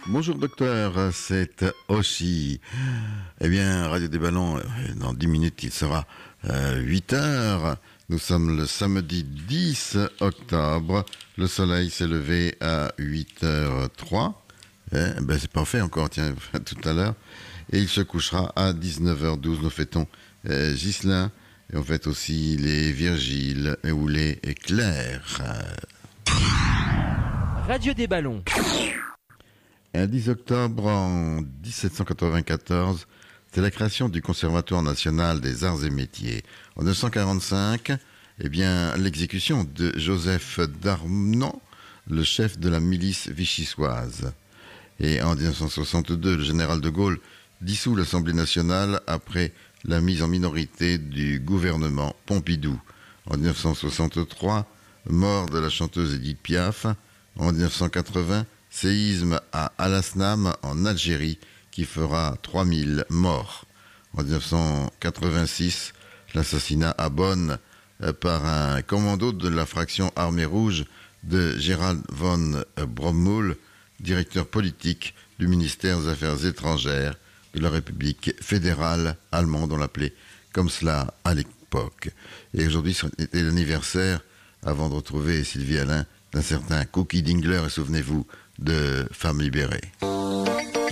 Bonjour docteur, c'est Oshi. Eh bien, Radio des Ballons, dans 10 minutes, il sera 8 heures. Nous sommes le samedi 10 octobre. Le soleil s'est levé à 8h03. C'est parfait encore, tiens, tout à l'heure. Et il se couchera à 19h12. Nous fêtons Ghislain et on fête aussi les Virgile ou les Claire. Radio des Ballons. Un 10 octobre en 1794, c'est la création du Conservatoire national des arts et métiers. En 1945, l'exécution de Joseph Darnan, le chef de la milice vichysoise. Et en 1962, le général de Gaulle dissout l'Assemblée nationale après la mise en minorité du gouvernement Pompidou. En 1963, mort de la chanteuse Edith Piaf. En 1980, séisme à Al-Asnam en Algérie qui fera 3000 morts. En 1986, l'assassinat à Bonn par un commando de la fraction Armée Rouge de Gerald von Brommoul, directeur politique du ministère des Affaires étrangères de la République fédérale allemande, on l'appelait comme cela à l'époque. Et aujourd'hui, c'était l'anniversaire, avant de retrouver Sylvie Alain, d'un certain Cookie Dingler, et souvenez-vous de Femmes libérées.